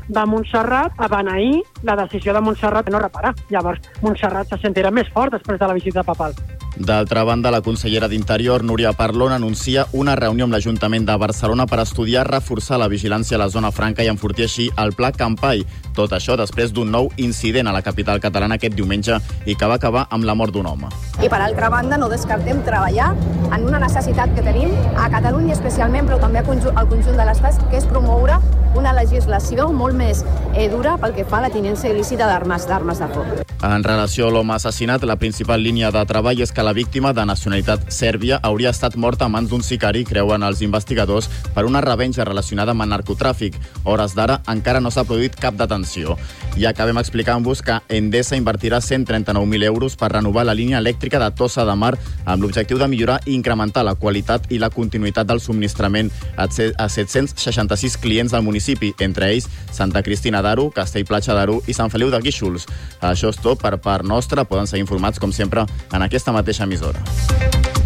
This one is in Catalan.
de Montserrat a beneir la decisió de Montserrat de no reparar. Llavors, Montserrat se sentirà més fort després de la visita papal. D'altra banda, la consellera d'Interior, Núria Parlon, anuncia una reunió amb l'Ajuntament de Barcelona per estudiar reforçar la vigilància a la zona franca i enfortir així el Pla Campai. Tot això després d'un nou incident a la capital catalana aquest diumenge i que va acabar amb la mort d'un home. I per altra banda, no descartem treballar en una necessitat que tenim a Catalunya especialment, però també al conjunt de l'Estat, que és promoure una legislació molt més dura pel que fa a la tinença il·lícita d'armes de foc. En relació a l'home assassinat, la principal línia de treball és que la víctima de nacionalitat sèrbia hauria estat morta a mans d'un sicari, creuen els investigadors, per una revenja relacionada amb el narcotràfic. Hores d'ara encara no s'ha produït cap detenció. I acabem explicant-vos que Endesa invertirà 139.000 euros per renovar la línia elèctrica de Tossa de Mar amb l'objectiu de millorar i incrementar la qualitat i la continuïtat del subministrament a 766 clients del municipi, entre ells Santa Cristina d'Aro, Castell-Platja d'Aro i Sant Feliu de Guíxols. Això és tot per part nostra. Poden seguir informats, com sempre, en aquesta mateixa emissora.